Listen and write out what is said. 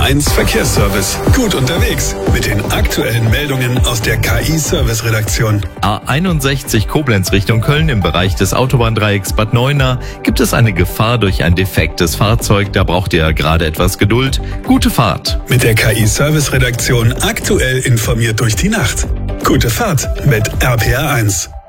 RPR1 Verkehrsservice. Gut unterwegs mit den aktuellen Meldungen aus der KI-Service-Redaktion. A61 Koblenz Richtung Köln im Bereich des Autobahndreiecks Bad Neuenahr gibt es eine Gefahr durch ein defektes Fahrzeug. Da braucht ihr gerade etwas Geduld. Gute Fahrt. Mit der KI-Service-Redaktion aktuell informiert durch die Nacht. Gute Fahrt mit RPR1.